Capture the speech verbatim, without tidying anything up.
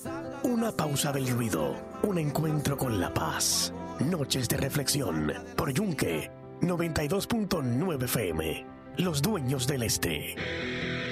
Una pausa del ruido, un encuentro con la paz. Noches de reflexión por Yunque noventa y dos punto nueve F M. Los dueños del este.